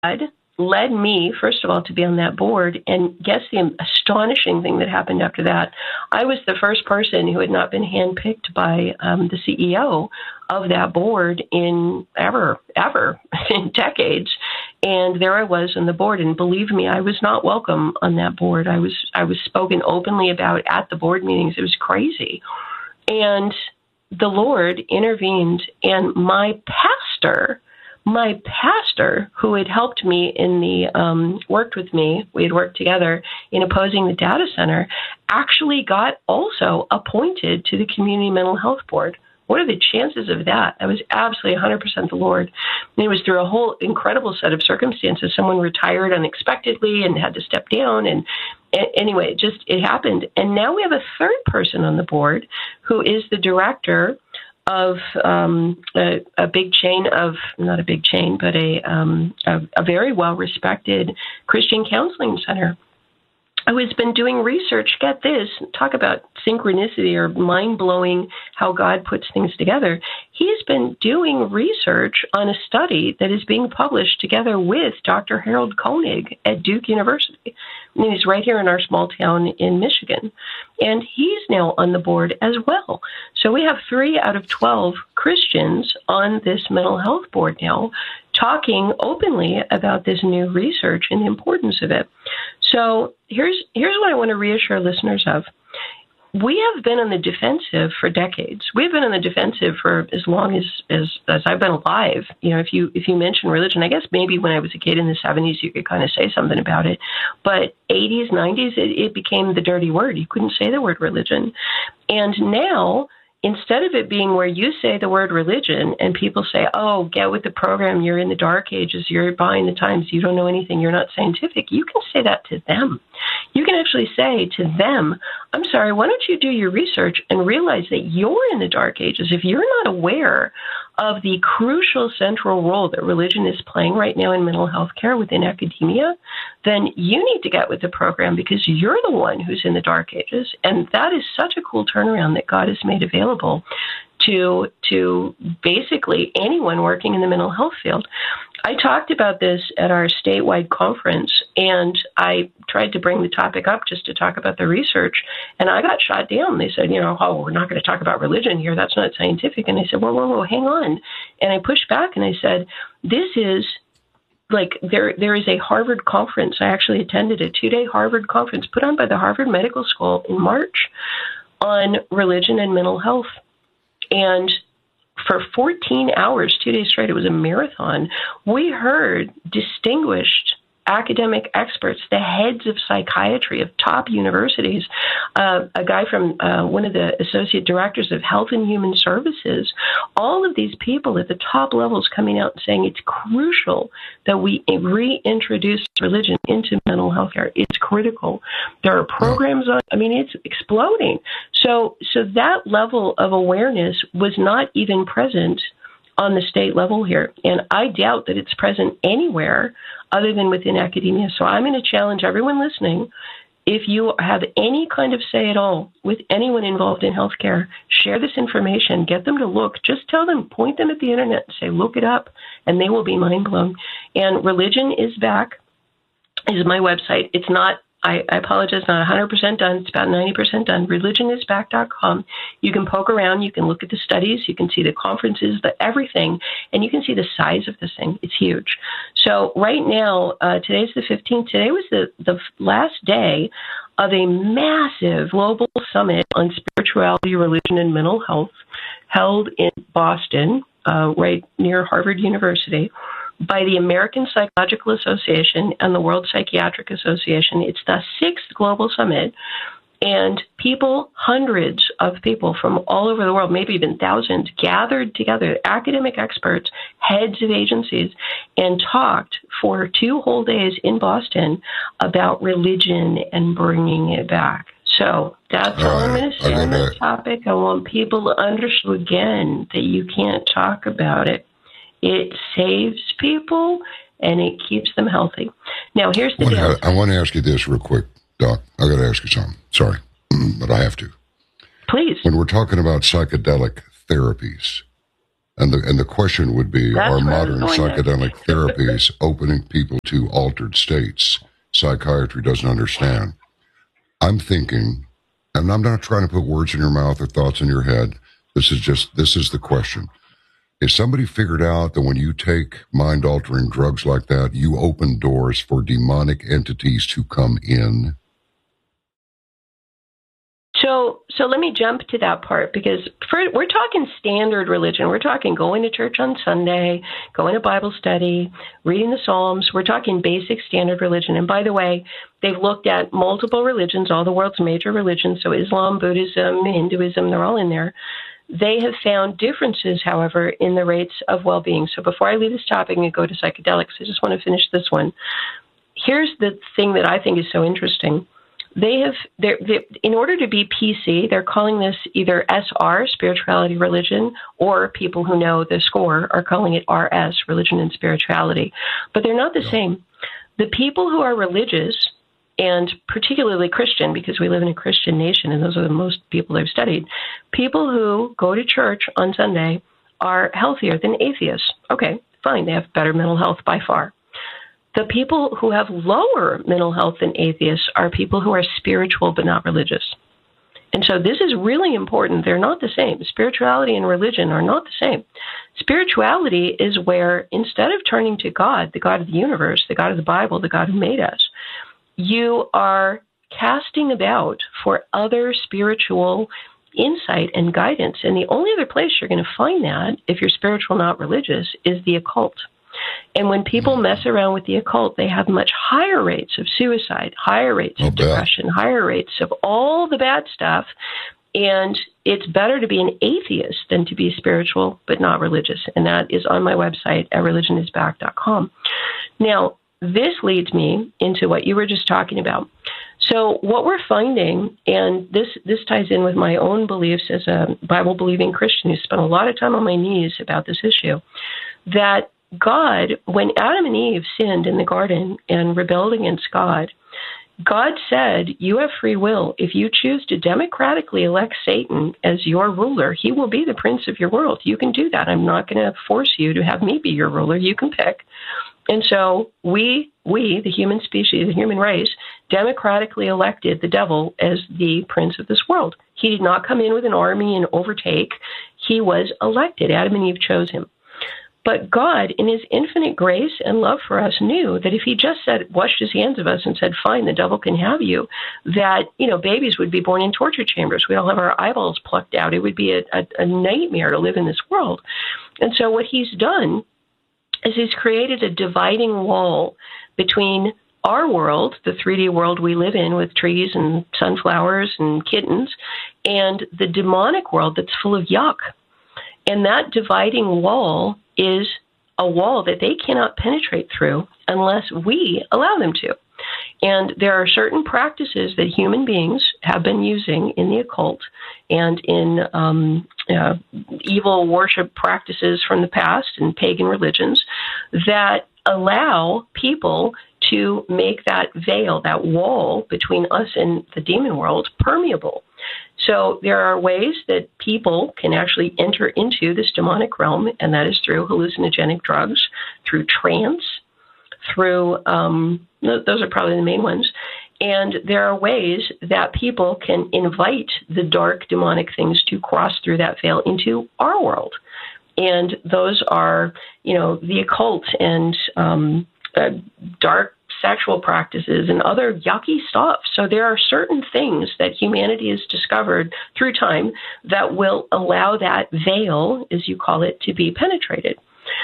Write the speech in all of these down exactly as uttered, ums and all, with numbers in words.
led me, first of all, to be on that board. And guess the astonishing thing that happened after that. I was the first person who had not been handpicked by um, the C E O of that board in ever, ever, in decades. And there I was on the board. And believe me, I was not welcome on that board. I was, I was spoken openly about at the board meetings. It was crazy. And the Lord intervened, and my pastor My pastor, who had helped me in the, um, worked with me, we had worked together in opposing the data center, actually got also appointed to the Community Mental Health Board. What are the chances of that? That was absolutely one hundred percent the Lord. And it was through a whole incredible set of circumstances. Someone retired unexpectedly and had to step down. And anyway, it just, it happened. And now we have a third person on the board who is the director of um, a, a big chain of, not a big chain, but a, um, a, a very well-respected Christian counseling center, who has been doing research. Get this, talk about synchronicity or mind-blowing how God puts things together. He's been doing research on a study that is being published together with Doctor Harold Koenig at Duke University. And he's right here in our small town in Michigan. And he's now on the board as well. So we have three out of twelve Christians on this mental health board now, talking openly about this new research and the importance of it. So here's here's what I want to reassure listeners of. We have been on the defensive for decades. We've been on the defensive for as long as, as, as I've been alive. You know, if you if you mention religion, I guess maybe when I was a kid in the seventies, you could kind of say something about it. But eighties, nineties, it, it became the dirty word. You couldn't say the word religion. And now, instead of it being where you say the word religion and people say, oh, get with the program, you're in the dark ages, you're behind the times, you don't know anything, you're not scientific, you can say that to them. You can actually say to them, I'm sorry, why don't you do your research and realize that you're in the dark ages? If you're not aware of the crucial central role that religion is playing right now in mental health care within academia, then you need to get with the program because you're the one who's in the dark ages. And that is such a cool turnaround that God has made available to, to basically anyone working in the mental health field. I talked about this at our statewide conference, and I tried to bring the topic up just to talk about the research, and I got shot down. They said, you know, oh, we're not going to talk about religion here. That's not scientific. And I said, whoa, whoa, whoa, hang on. And I pushed back, and I said, this is like there. There is a Harvard conference. I actually attended a two-day Harvard conference put on by the Harvard Medical School in March on religion and mental health. And for fourteen hours, two days straight, it was a marathon, we heard distinguished academic experts, the heads of psychiatry of top universities, uh, a guy from uh, one of the associate directors of Health and Human Services, all of these people at the top levels coming out and saying it's crucial that we reintroduce religion into mental health care. It's critical. There are programs on, I mean, it's exploding. So, so that level of awareness was not even present on the state level here. And I doubt that it's present anywhere other than within academia. So I'm going to challenge everyone listening. If you have any kind of say at all with anyone involved in healthcare, share this information, get them to look, just tell them, point them at the internet and say, look it up, and they will be mind blown. And Religion is Back is my website. It's not, I, I apologize, not one hundred percent done. It's about ninety percent done. religion is back dot com. You can poke around. You can look at the studies. You can see the conferences, the everything, and you can see the size of this thing. It's huge. So right now, uh, today's the fifteenth. Today was the, the last day of a massive global summit on spirituality, religion, and mental health held in Boston, uh, right near Harvard University, by the American Psychological Association and the World Psychiatric Association. It's the sixth global summit, and people, hundreds of people from all over the world, maybe even thousands, gathered together, academic experts, heads of agencies, and talked for two whole days in Boston about religion and bringing it back. So that's all, all right. I'm going to say on that topic. I want people to understand again that you can't talk about it. It saves people, and it keeps them healthy. Now, here's the deal. I want to ask you this real quick, Doc. I got to ask you something. Sorry, but I have to. Please. When we're talking about psychedelic therapies, And the and the question would be, That's are where I was modern going psychedelic therapies opening people to altered states psychiatry doesn't understand? I'm thinking, and I'm not trying to put words in your mouth or thoughts in your head. This is just, this is the question. If somebody figured out that when you take mind-altering drugs like that, you open doors for demonic entities to come in? So, so let me jump to that part, because for, we're talking standard religion. We're talking going to church on Sunday, going to Bible study, reading the Psalms. We're talking basic standard religion. And by the way, they've looked at multiple religions, all the world's major religions, so Islam, Buddhism, Hinduism, they're all in there. They have found differences, however, in the rates of well-being. So before I leave this topic and go to psychedelics, I just want to finish this one. Here's the thing that I think is so interesting. They have, they're, they're, in order to be P C, they're calling this either S R, spirituality, religion, or people who know the score are calling it R S, religion and spirituality. But they're not the same. The people who are religious, and particularly Christian, because we live in a Christian nation, and those are the most people I've studied, people who go to church on Sunday are healthier than atheists. Okay, fine, they have better mental health by far. The people who have lower mental health than atheists are people who are spiritual but not religious. And so this is really important. They're not the same. Spirituality and religion are not the same. Spirituality is where, instead of turning to God, the God of the universe, the God of the Bible, the God who made us, you are casting about for other spiritual insight and guidance. And the only other place you're going to find that, if you're spiritual, not religious, is the occult. And when people mess around with the occult, they have much higher rates of suicide, higher rates of depression, higher rates of all the bad stuff. And it's better to be an atheist than to be spiritual but not religious. And that is on my website at religion is back dot com. Now, this leads me into what you were just talking about. So what we're finding, and this, this ties in with my own beliefs as a Bible-believing Christian who spent a lot of time on my knees about this issue, that God, when Adam and Eve sinned in the garden and rebelled against God, God said, you have free will. If you choose to democratically elect Satan as your ruler, he will be the prince of your world. You can do that. I'm not going to force you to have me be your ruler. You can pick. And so we, we, the human species, the human race, democratically elected the devil as the prince of this world. He did not come in with an army and overtake. He was elected. Adam and Eve chose him. But God, in his infinite grace and love for us, knew that if he just said, washed his hands of us and said, fine, the devil can have you, that, you know, babies would be born in torture chambers. We'd all have our eyeballs plucked out. It would be a, a, a nightmare to live in this world. And so what he's done is he's created a dividing wall between our world, the three D world we live in with trees and sunflowers and kittens, and the demonic world that's full of yuck. And that dividing wall is a wall that they cannot penetrate through unless we allow them to. And there are certain practices that human beings have been using in the occult and in um, uh, evil worship practices from the past and pagan religions that allow people to make that veil, that wall between us and the demon world, permeable. So there are ways that people can actually enter into this demonic realm, and that is through hallucinogenic drugs, through trance, through, um, those are probably the main ones. And there are ways that people can invite the dark demonic things to cross through that veil into our world. And those are, you know, the occult and um, uh, dark sexual practices and other yucky stuff. So there are certain things that humanity has discovered through time that will allow that veil, as you call it, to be penetrated.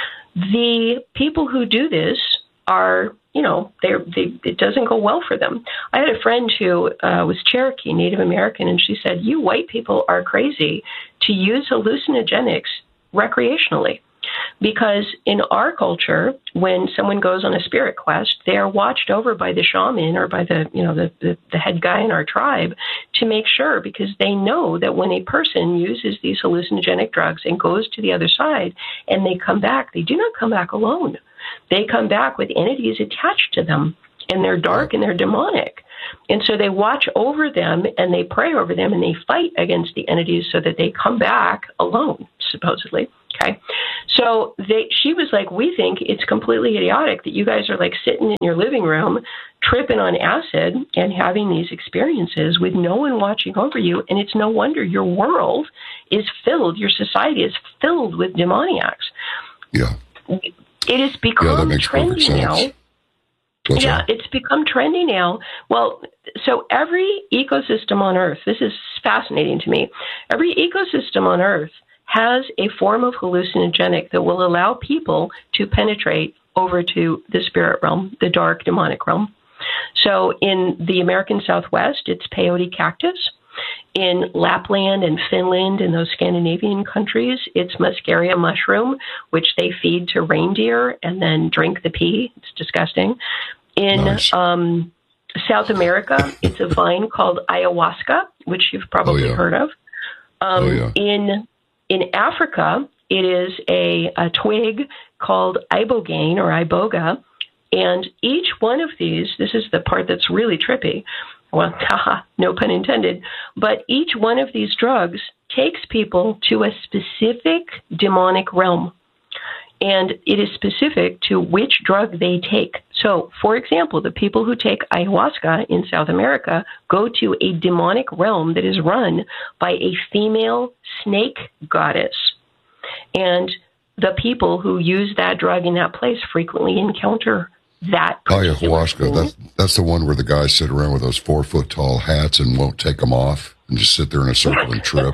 The people who do this are, you know, they're, they, it doesn't go well for them. I had a friend who uh, was Cherokee, Native American, and she said, you white people are crazy to use hallucinogenics recreationally. Because in our culture, when someone goes on a spirit quest, they are watched over by the shaman or by the, you know, the, the, the head guy in our tribe to make sure, because they know that when a person uses these hallucinogenic drugs and goes to the other side and they come back, they do not come back alone. They come back with entities attached to them, and they're dark and they're demonic. And so they watch over them and they pray over them and they fight against the entities so that they come back alone, supposedly, Okay. So they, she was like, we think it's completely idiotic that you guys are like sitting in your living room, tripping on acid and having these experiences with no one watching over you. And it's no wonder your world is filled, your society is filled with demoniacs. Yeah. It has become yeah, trendy now. What's yeah, that? It's become trendy now. Well, so every ecosystem on Earth, this is fascinating to me, every ecosystem on Earth has a form of hallucinogenic that will allow people to penetrate over to the spirit realm, the dark demonic realm. So in the American Southwest, it's peyote cactus. In Lapland and Finland and those Scandinavian countries, it's muscaria mushroom, which they feed to reindeer and then drink the pee. It's disgusting. In nice. um, South America, it's a vine called ayahuasca, which you've probably oh, yeah. heard of. Um, oh, yeah. In in Africa, it is a, a twig called ibogaine or iboga, and each one of these, this is the part that's really trippy, well, haha, no pun intended, but each one of these drugs takes people to a specific demonic realm. And it is specific to which drug they take. So, for example, the people who take ayahuasca in South America go to a demonic realm that is run by a female snake goddess. And the people who use that drug in that place frequently encounter that. Ayahuasca, that's, that's the one where the guys sit around with those four-foot-tall hats and won't take them off and just sit there in a circle and trip.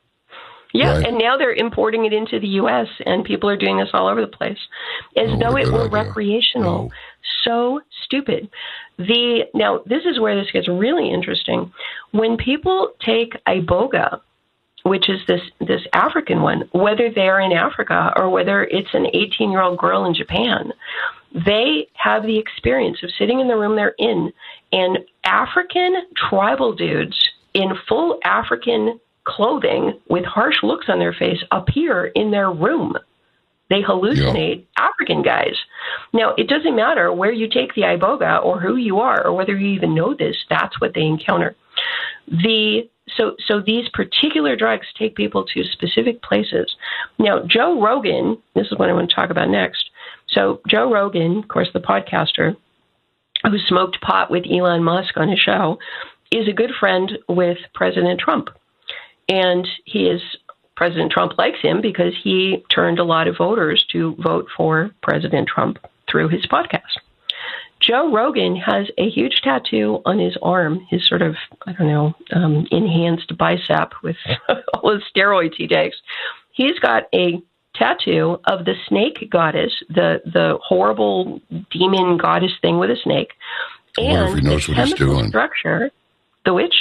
Yeah, right? And now they're importing it into the U S, and people are doing this all over the place, as oh, though it were idea. recreational. No. So stupid. The Now, this is where this gets really interesting. When people take iboga, which is this, this African one, whether they're in Africa or whether it's an eighteen-year-old girl in Japan, they have the experience of sitting in the room they're in, and African tribal dudes in full African clothing with harsh looks on their face appear in their room. They hallucinate yeah. African guys. Now, it doesn't matter where you take the iboga or who you are or whether you even know this, that's what they encounter. The so so these particular drugs take people to specific places. Now, Joe Rogan, this is what I want to talk about next. So Joe Rogan, of course, the podcaster who smoked pot with Elon Musk on his show, is a good friend with President Trump. And he is, President Trump likes him because he turned a lot of voters to vote for President Trump through his podcast. Joe Rogan has a huge tattoo on his arm, his sort of, I don't know, um, enhanced bicep with all the steroids he takes. He's got a tattoo of the snake goddess, the, the horrible demon goddess thing with a snake. I wonder if he knows what he's doing. Structure, the which?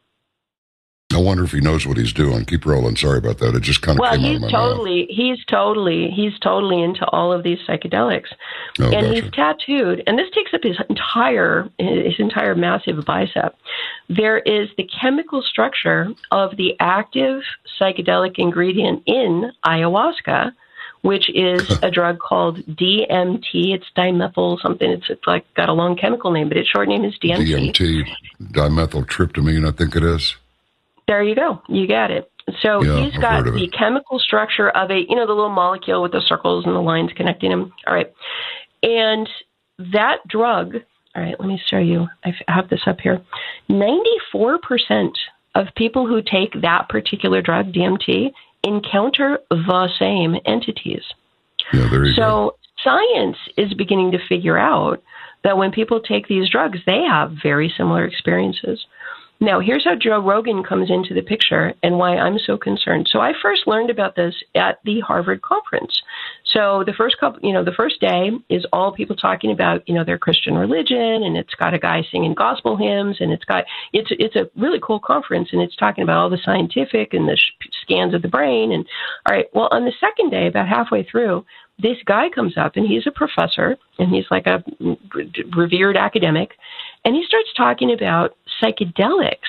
I wonder if he knows what he's doing. Keep rolling. Sorry about that. It just kind of well, came out he's of my totally, mouth. he's totally, he's totally into all of these psychedelics, oh, and gotcha. he's tattooed. And this takes up his entire, his entire massive bicep. There is the chemical structure of the active psychedelic ingredient in ayahuasca, which is a drug called D M T. It's dimethyl something. It's, it's like got a long chemical name, but its short name is D M T. D M T, dimethyltryptamine, I think it is. There you go. You got it. So yeah, he's I've got the it. chemical structure of a, you know, the little molecule with the circles and the lines connecting them. All right. And that drug, all right, let me show you. I have this up here. ninety-four percent of people who take that particular drug, D M T, encounter the same entities. Yeah, there you so go. Science is beginning to figure out that when people take these drugs, they have very similar experiences. Now, here's how Joe Rogan comes into the picture and why I'm so concerned. So I first learned about this at the Harvard conference. So the first couple, you know, the first day is all people talking about, you know, their Christian religion, and it's got a guy singing gospel hymns, and it's got, it's, it's a really cool conference, and it's talking about all the scientific and the sh- scans of the brain. And all right, well, on the second day, about halfway through, this guy comes up, and he's a professor, and he's like a revered academic, and he starts talking about psychedelics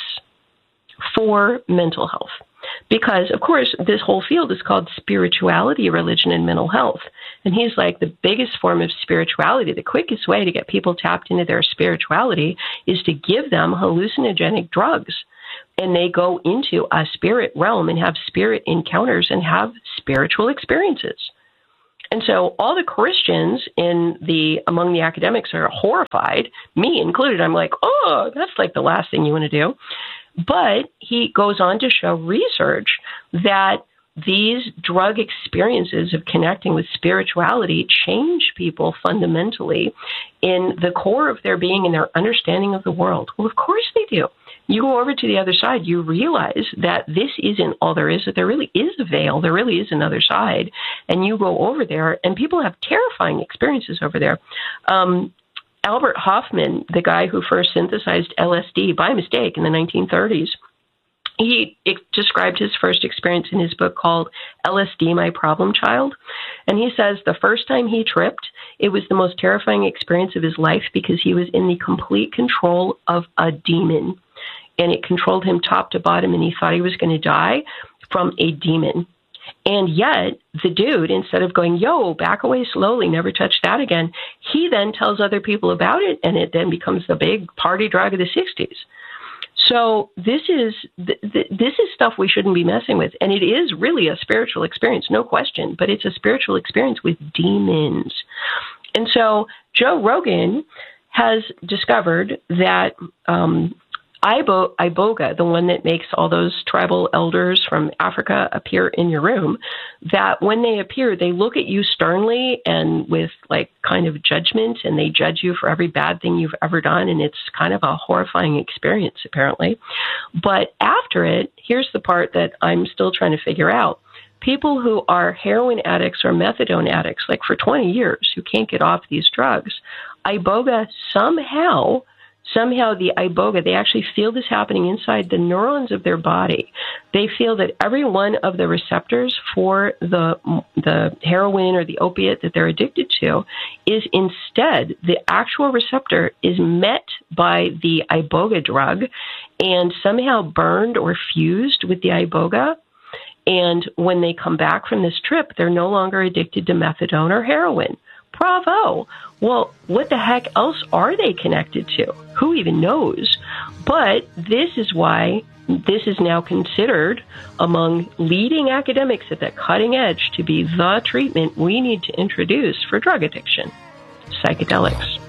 for mental health. Because, of course, this whole field is called spirituality, religion, and mental health. And he's like, the biggest form of spirituality, the quickest way to get people tapped into their spirituality is to give them hallucinogenic drugs. and they go into a spirit realm and have spirit encounters and have spiritual experiences. And so all the Christians in the among the academics are horrified, me included. I'm like, oh, that's like the last thing you want to do. But he goes on to show research that these drug experiences of connecting with spirituality change people fundamentally in the core of their being and their understanding of the world. Well, of course they do. You go over to the other side, you realize that this isn't all there is, that there really is a veil, there really is another side. And you go over there, and people have terrifying experiences over there. Um, Albert Hoffman, the guy who first synthesized L S D by mistake in the nineteen thirties, he described his first experience in his book called L S D, My Problem Child. And he says the first time he tripped, it was the most terrifying experience of his life because he was in the complete control of a demon. And it controlled him top to bottom, and he thought he was going to die from a demon. And yet, the dude, instead of going, yo, back away slowly, never touch that again, he then tells other people about it, and it then becomes the big party drug of the sixties. So this is th- th- this is stuff we shouldn't be messing with. And it is really a spiritual experience, no question, but it's a spiritual experience with demons. And so Joe Rogan has discovered that um, Ibo- Iboga, the one that makes all those tribal elders from Africa appear in your room, that when they appear, they look at you sternly and with like kind of judgment, and they judge you for every bad thing you've ever done. And it's kind of a horrifying experience, apparently. But after it, here's the part that I'm still trying to figure out. People who are heroin addicts or methadone addicts, like for twenty years, who can't get off these drugs, Iboga somehow Somehow the Iboga, they actually feel this happening inside the neurons of their body. They feel that every one of the receptors for the the heroin or the opiate that they're addicted to is instead, the actual receptor is met by the Iboga drug and somehow burned or fused with the Iboga. And when they come back from this trip, they're no longer addicted to methadone or heroin. Bravo. Well, what the heck else are they connected to? Who even knows? But this is why this is now considered among leading academics at the cutting edge to be the treatment we need to introduce for drug addiction, psychedelics.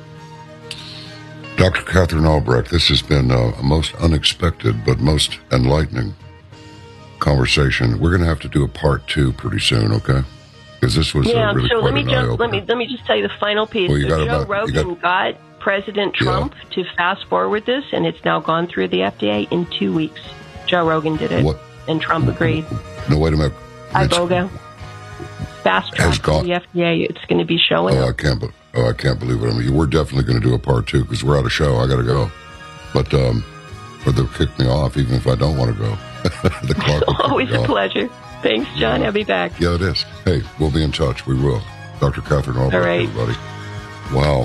Doctor Catherine Albrecht, this has been a, a most unexpected but most enlightening conversation. We're going to have to do a part two pretty soon, okay? Because this was yeah. Uh, really so quite let me an just let me let me just tell you the final piece. Well, you so got Joe about, Rogan got, got President Trump yeah. to fast forward this, and it's now gone through the F D A in two weeks. Joe Rogan did it, what? and Trump agreed. No, wait a minute. Iboga fast track to the F D A. It's going to be showing. Oh, up. I can't. Oh, I can't believe it. I mean, we're definitely going to do a part two because we're out of show. I got to go, but um, or they'll kick me off even if I don't want to go. The clock will always a pleasure. Thanks, John. Yeah. I'll be back. Yeah, it is. Hey, we'll be in touch. We will. Doctor Catherine Albrecht, all right. everybody. Wow.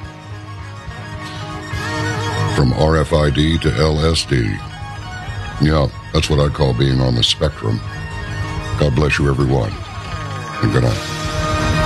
From R F I D to L S D. Yeah, that's what I call being on the spectrum. God bless you, everyone. And good night.